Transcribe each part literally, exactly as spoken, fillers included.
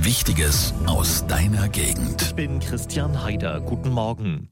Wichtiges aus deiner Gegend. Ich bin Christian Haider. Guten Morgen.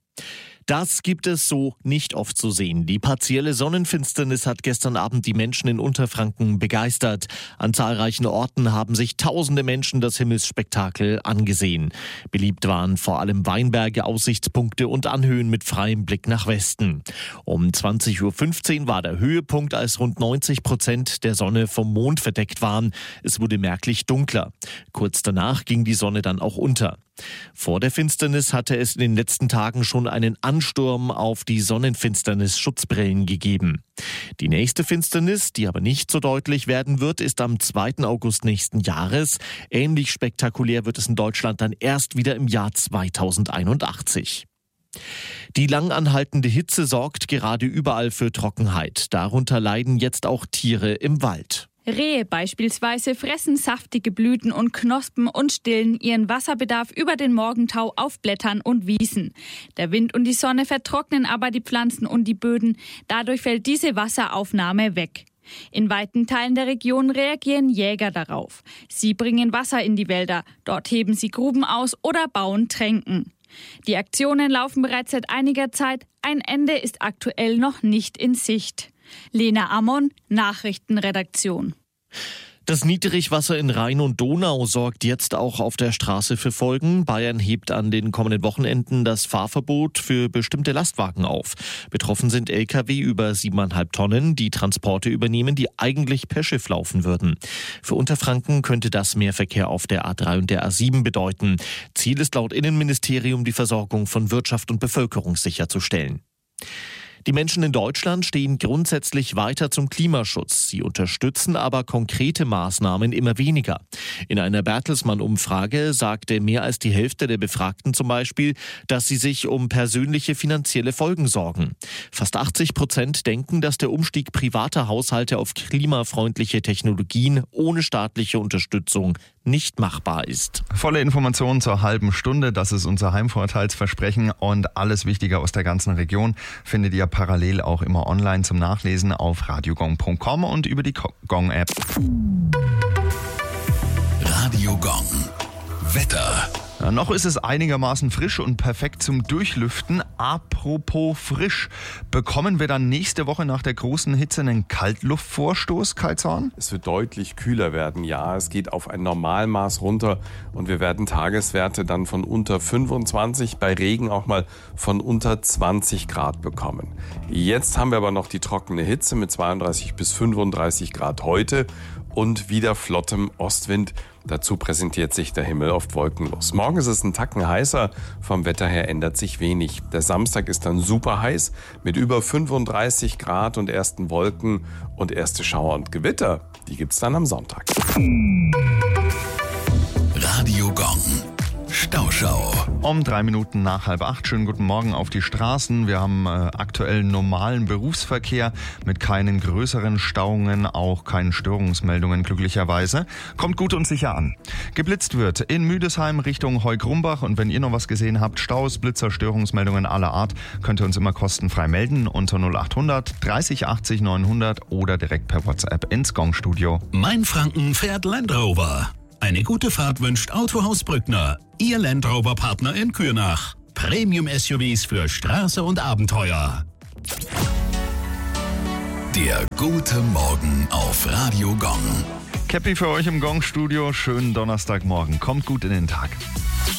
Das gibt es so nicht oft zu sehen. Die partielle Sonnenfinsternis hat gestern Abend die Menschen in Unterfranken begeistert. An zahlreichen Orten haben sich tausende Menschen das Himmelsspektakel angesehen. Beliebt waren vor allem Weinberge, Aussichtspunkte und Anhöhen mit freiem Blick nach Westen. Um zwanzig Uhr fünfzehn war der Höhepunkt, als rund neunzig Prozent der Sonne vom Mond verdeckt waren. Es wurde merklich dunkler. Kurz danach ging die Sonne dann auch unter. Vor der Finsternis hatte es in den letzten Tagen schon einen Ansturm auf die Sonnenfinsternis-Schutzbrillen gegeben. Die nächste Finsternis, die aber nicht so deutlich werden wird, ist am zweiten August nächsten Jahres. Ähnlich spektakulär wird es in Deutschland dann erst wieder im Jahr zweitausendeinundachtzig. Die lang anhaltende Hitze sorgt gerade überall für Trockenheit. Darunter leiden jetzt auch Tiere im Wald. Rehe beispielsweise fressen saftige Blüten und Knospen und stillen ihren Wasserbedarf über den Morgentau auf Blättern und Wiesen. Der Wind und die Sonne vertrocknen aber die Pflanzen und die Böden. Dadurch fällt diese Wasseraufnahme weg. In weiten Teilen der Region reagieren Jäger darauf. Sie bringen Wasser in die Wälder. Dort heben sie Gruben aus oder bauen Tränken. Die Aktionen laufen bereits seit einiger Zeit. Ein Ende ist aktuell noch nicht in Sicht. Lena Ammon, Nachrichtenredaktion. Das Niedrigwasser in Rhein und Donau sorgt jetzt auch auf der Straße für Folgen. Bayern hebt an den kommenden Wochenenden das Fahrverbot für bestimmte Lastwagen auf. Betroffen sind L K W über siebeneinhalb Tonnen, die Transporte übernehmen, die eigentlich per Schiff laufen würden. Für Unterfranken könnte das mehr Verkehr auf der A drei und der A sieben bedeuten. Ziel ist laut Innenministerium, die Versorgung von Wirtschaft und Bevölkerung sicherzustellen. Die Menschen in Deutschland stehen grundsätzlich weiter zum Klimaschutz. Sie unterstützen aber konkrete Maßnahmen immer weniger. In einer Bertelsmann-Umfrage sagte mehr als die Hälfte der Befragten zum Beispiel, dass sie sich um persönliche finanzielle Folgen sorgen. Fast achtzig Prozent denken, dass der Umstieg privater Haushalte auf klimafreundliche Technologien ohne staatliche Unterstützung nicht machbar ist. Volle Informationen zur halben Stunde, das ist unser Heimvorteilsversprechen, und alles Wichtige aus der ganzen Region findet ihr parallel auch immer online zum Nachlesen auf radiogong punkt com und über die Gong-App. Radio Gong. Wetter. Ja, noch ist es einigermaßen frisch und perfekt zum Durchlüften. Apropos frisch, bekommen wir dann nächste Woche nach der großen Hitze einen Kaltluftvorstoß, Kai Zorn? Es wird deutlich kühler werden, ja. Es geht auf ein Normalmaß runter und wir werden Tageswerte dann von unter fünfundzwanzig, bei Regen auch mal von unter zwanzig Grad bekommen. Jetzt haben wir aber noch die trockene Hitze mit zweiunddreißig bis fünfunddreißig Grad heute und wieder flottem Ostwind. Dazu präsentiert sich der Himmel oft wolkenlos. Morgen ist es ein Tacken heißer, vom Wetter her ändert sich wenig. Der Samstag ist dann super heiß mit über fünfunddreißig Grad und ersten Wolken und erste Schauer und Gewitter. Die gibt's dann am Sonntag. Radio Gong. Stauschau. Um drei Minuten nach halb acht. Schönen guten Morgen auf die Straßen. Wir haben äh, aktuell normalen Berufsverkehr mit keinen größeren Stauungen, auch keinen Störungsmeldungen glücklicherweise. Kommt gut und sicher an. Geblitzt wird in Müdesheim Richtung Heugrumbach, und wenn ihr noch was gesehen habt, Staus, Blitzer, Störungsmeldungen aller Art, könnt ihr uns immer kostenfrei melden unter null achthundert dreißig achtzig neunhundert oder direkt per WhatsApp ins Gong-Studio. Mainfranken fährt Land Rover. Eine gute Fahrt wünscht Autohaus Brückner, Ihr Land Rover Partner in Kürnach. Premium-S U Vs für Straße und Abenteuer. Der gute Morgen auf Radio Gong. Käppi für euch im Gong-Studio. Schönen Donnerstagmorgen. Kommt gut in den Tag.